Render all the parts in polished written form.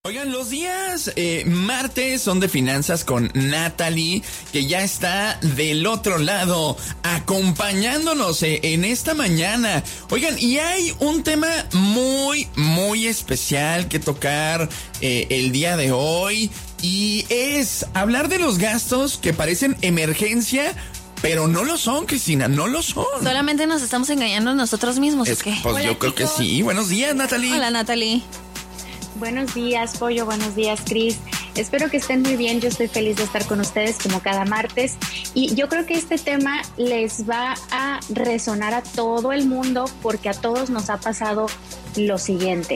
Oigan, los días martes son de finanzas con Natalie, que ya está del otro lado, acompañándonos en esta mañana. Oigan, y hay un tema muy especial que tocar el día de hoy, y es hablar de los gastos que parecen emergencia, pero no lo son, Cristina, no lo son. Solamente nos estamos engañando a nosotros mismos, ¿o qué? Pues hola, yo creo chicos. Que sí. Buenos días, Natalie. Hola, Natalie. Buenos días, Pollo. Buenos días, Cris. Espero que estén muy bien. Yo estoy feliz de estar con ustedes como cada martes. Y yo creo que este tema les va a resonar a todo el mundo porque a todos nos ha pasado lo siguiente.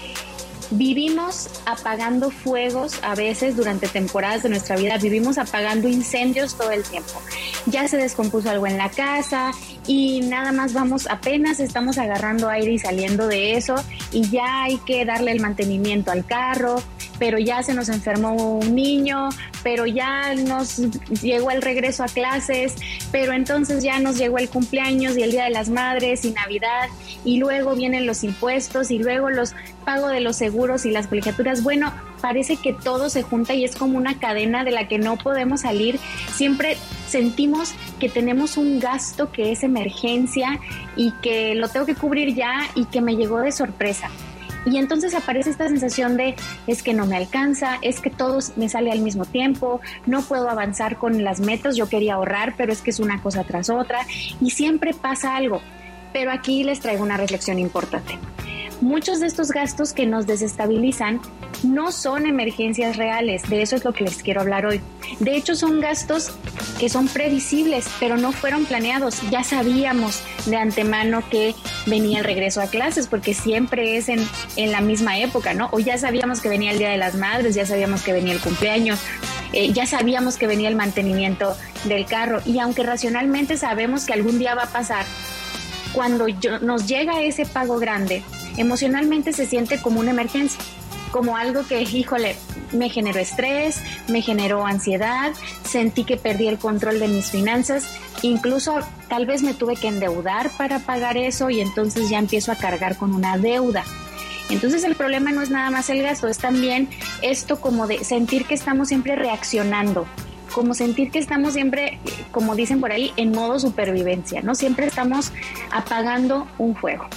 Vivimos apagando fuegos a veces durante temporadas de nuestra vida, vivimos apagando incendios todo el tiempo. Ya se descompuso algo en la casa y nada más apenas estamos agarrando aire y saliendo de eso y ya hay que darle el mantenimiento al carro, pero ya se nos enfermó un niño, pero ya nos llegó el regreso a clases, pero entonces ya nos llegó el cumpleaños y el Día de las Madres y Navidad y luego vienen los impuestos y luego los pago de los seguros y las colegiaturas. Bueno, parece que todo se junta y es como una cadena de la que no podemos salir. Siempre sentimos que tenemos un gasto que es emergencia y que lo tengo que cubrir ya y que me llegó de sorpresa. Y entonces aparece esta sensación de es que no me alcanza, es que todo me sale al mismo tiempo, no puedo avanzar con las metas, yo quería ahorrar, pero es que es una cosa tras otra y siempre pasa algo. Pero aquí les traigo una reflexión importante. Muchos de estos gastos que nos desestabilizan no son emergencias reales, de eso es lo que les quiero hablar hoy. De hecho, son gastos que son previsibles, pero no fueron planeados. Ya sabíamos de antemano que venía el regreso a clases, porque siempre es en la misma época, ¿no? O ya sabíamos que venía el Día de las Madres, ya sabíamos que venía el cumpleaños, ya sabíamos que venía el mantenimiento del carro. Y aunque racionalmente sabemos que algún día va a pasar, cuando nos llega ese pago grande, emocionalmente se siente como una emergencia, como algo que, híjole, me generó estrés, me generó ansiedad, sentí que perdí el control de mis finanzas, incluso tal vez me tuve que endeudar para pagar eso y entonces ya empiezo a cargar con una deuda. Entonces el problema no es nada más el gasto, es también esto como de sentir que estamos siempre reaccionando, como sentir que estamos siempre, como dicen por ahí, en modo supervivencia, ¿no? Siempre estamos apagando un fuego.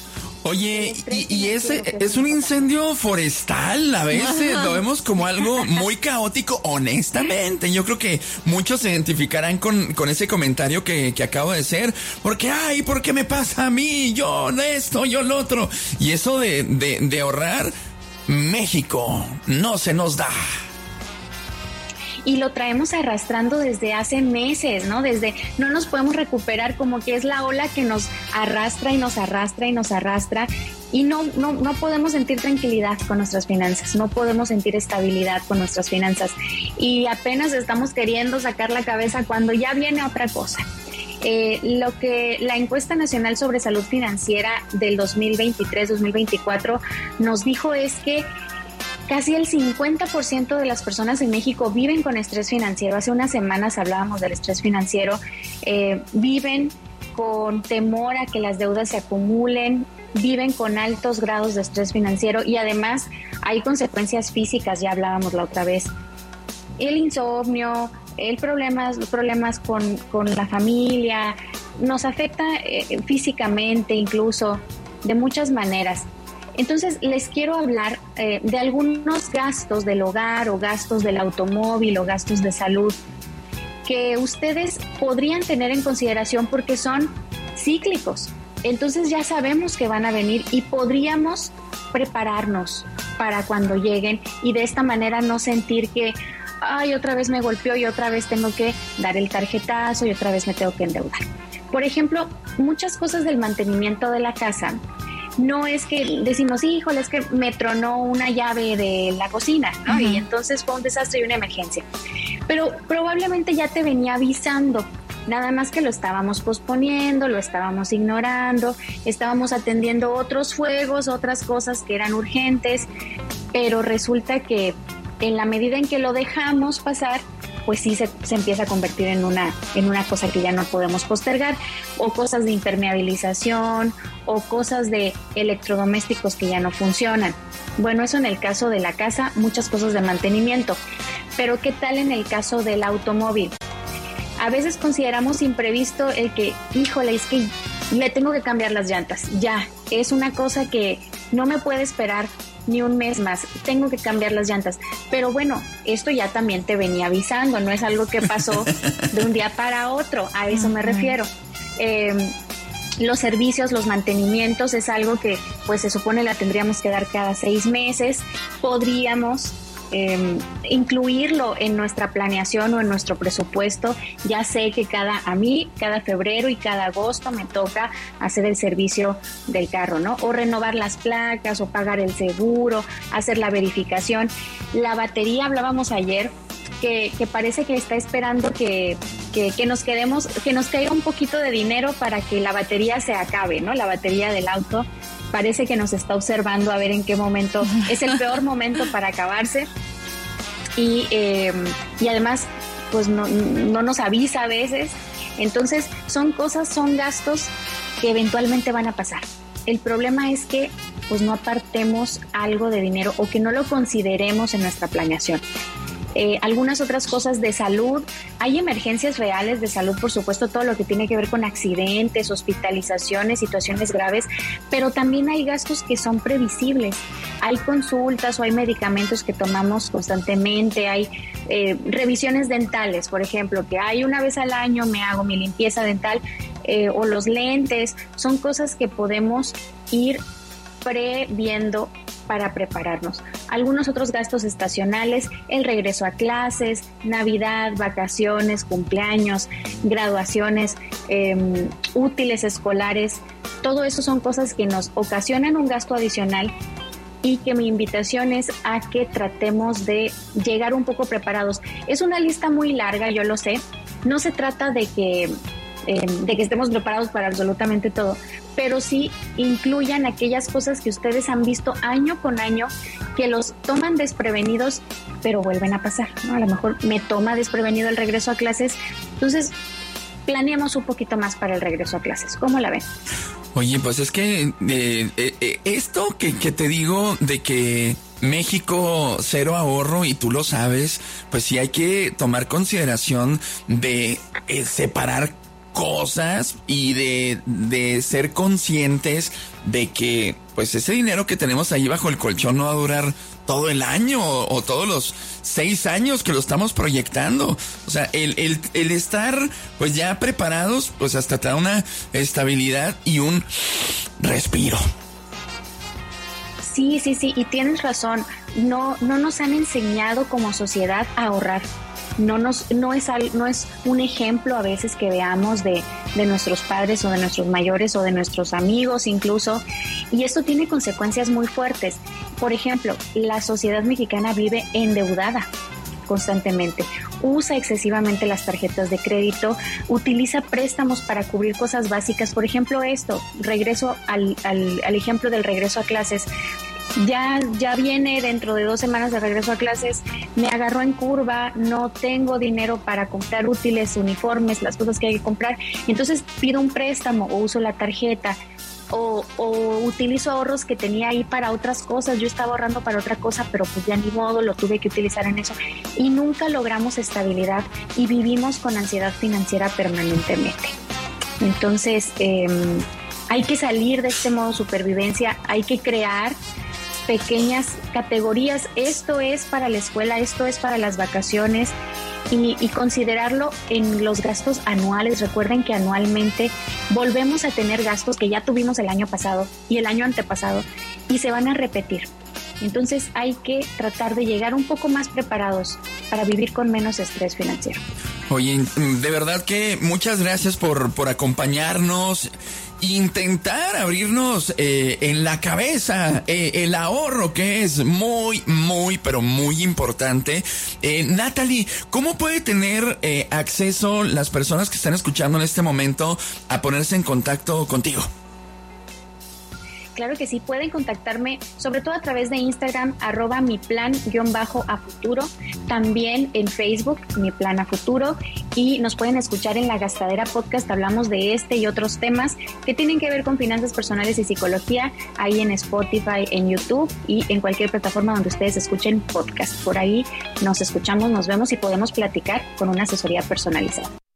Oye, y ese es un incendio forestal, a veces lo vemos como algo muy caótico, honestamente. Yo creo que muchos se identificarán con ese comentario que acabo de hacer, porque, ay, ¿por qué me pasa a mí? Yo esto, yo lo otro. Y eso de ahorrar, México no se nos da. Y lo traemos arrastrando desde hace meses, ¿no? No nos podemos recuperar, como que es la ola que nos arrastra y nos arrastra y nos arrastra y no podemos sentir tranquilidad con nuestras finanzas, no podemos sentir estabilidad con nuestras finanzas y apenas estamos queriendo sacar la cabeza cuando ya viene otra cosa. Lo que la encuesta nacional sobre salud financiera del 2023-2024 nos dijo es que casi el 50% de las personas en México viven con estrés financiero. Hace unas semanas hablábamos del estrés financiero. Viven con temor a que las deudas se acumulen, viven con altos grados de estrés financiero y además hay consecuencias físicas, ya hablábamos la otra vez. El insomnio, los problemas con la familia, nos afecta físicamente incluso de muchas maneras. Entonces, les quiero hablar de algunos gastos del hogar o gastos del automóvil o gastos de salud que ustedes podrían tener en consideración porque son cíclicos. Entonces ya sabemos que van a venir y podríamos prepararnos para cuando lleguen y de esta manera no sentir que, ay, otra vez me golpeó y otra vez tengo que dar el tarjetazo y otra vez me tengo que endeudar. Por ejemplo, muchas cosas del mantenimiento de la casa. No es que decimos, híjole, es que me tronó una llave de la cocina, ¿no? Uh-huh. Y entonces fue un desastre y una emergencia. Pero probablemente ya te venía avisando, nada más que lo estábamos posponiendo, lo estábamos ignorando, estábamos atendiendo otros fuegos, otras cosas que eran urgentes, pero resulta que en la medida en que lo dejamos pasar, pues sí se empieza a convertir en una cosa que ya no podemos postergar, o cosas de impermeabilización, o cosas de electrodomésticos que ya no funcionan. Bueno, eso en el caso de la casa, muchas cosas de mantenimiento. Pero ¿qué tal en el caso del automóvil? A veces consideramos imprevisto el que, híjole, es que le tengo que cambiar las llantas. Ya, es una cosa que no me puede esperar ni un mes más, tengo que cambiar las llantas. Pero bueno, esto ya también te venía avisando, no es algo que pasó de un día para otro, a eso me refiero. Los servicios, los mantenimientos es algo que pues se supone la tendríamos que dar cada 6 meses. Podríamos incluirlo en nuestra planeación o en nuestro presupuesto. Ya sé que a mí cada febrero y cada agosto me toca hacer el servicio del carro, ¿no? O renovar las placas, o pagar el seguro, hacer la verificación. La batería, hablábamos ayer, que parece que está esperando que nos caiga un poquito de dinero para que la batería se acabe, ¿no? La batería del auto parece que nos está observando a ver en qué momento es el peor momento para acabarse, y además pues no nos avisa a veces. Entonces son gastos que eventualmente van a pasar. El problema es que pues no apartemos algo de dinero o que no lo consideremos en nuestra planeación. Algunas otras cosas de salud, hay emergencias reales de salud, por supuesto, todo lo que tiene que ver con accidentes, hospitalizaciones, situaciones graves, pero también hay gastos que son previsibles. Hay consultas o hay medicamentos que tomamos constantemente, hay revisiones dentales, por ejemplo, que hay una vez al año me hago mi limpieza dental, o los lentes, son cosas que podemos ir previendo para prepararnos. Algunos otros gastos estacionales, el regreso a clases, Navidad, vacaciones, cumpleaños, graduaciones, útiles escolares, todo eso son cosas que nos ocasionan un gasto adicional, y que mi invitación es a que tratemos de llegar un poco preparados. Es una lista muy larga, yo lo sé, no se trata de que estemos preparados para absolutamente todo, pero sí incluyan aquellas cosas que ustedes han visto año con año que los toman desprevenidos, pero vuelven a pasar, ¿no? A lo mejor me toma desprevenido el regreso a clases, entonces planeemos un poquito más para el regreso a clases. ¿Cómo la ven? Oye, pues es que esto que te digo de que México cero ahorro, y tú lo sabes, pues sí hay que tomar consideración de separar cosas y de ser conscientes de que pues ese dinero que tenemos ahí bajo el colchón no va a durar todo el año o todos los 6 años que lo estamos proyectando. O sea, el estar pues ya preparados pues hasta te da una estabilidad y un respiro. Sí, y tienes razón, no nos han enseñado como sociedad a ahorrar. No es un ejemplo a veces que veamos de nuestros padres o de nuestros mayores o de nuestros amigos incluso, y esto tiene consecuencias muy fuertes. Por ejemplo, la sociedad mexicana vive endeudada constantemente, usa excesivamente las tarjetas de crédito, utiliza préstamos para cubrir cosas básicas. Por ejemplo, regreso al ejemplo del regreso a clases. Ya viene dentro de 2 semanas de regreso a clases, me agarró en curva, no tengo dinero para comprar útiles, uniformes, las cosas que hay que comprar, entonces pido un préstamo o uso la tarjeta o utilizo ahorros que tenía ahí para otras cosas. Yo estaba ahorrando para otra cosa, pero pues ya ni modo, lo tuve que utilizar en eso, y nunca logramos estabilidad y vivimos con ansiedad financiera permanentemente. Entonces hay que salir de este modo supervivencia, hay que crear pequeñas categorías. Esto es para la escuela, esto es para las vacaciones, y considerarlo en los gastos anuales. Recuerden que anualmente volvemos a tener gastos que ya tuvimos el año pasado y el año antepasado y se van a repetir. Entonces hay que tratar de llegar un poco más preparados para vivir con menos estrés financiero. Oye, de verdad que muchas gracias por acompañarnos, intentar abrirnos en la cabeza el ahorro, que es muy, muy, pero muy importante. Natalie, ¿cómo puede tener acceso las personas que están escuchando en este momento a ponerse en contacto contigo? Claro que sí, pueden contactarme sobre todo a través de Instagram, @miplan_a futuro, también en Facebook, Mi Plan a Futuro, y nos pueden escuchar en La Gastadera Podcast. Hablamos de este y otros temas que tienen que ver con finanzas personales y psicología, ahí en Spotify, en YouTube y en cualquier plataforma donde ustedes escuchen podcast. Por ahí nos escuchamos, nos vemos y podemos platicar con una asesoría personalizada.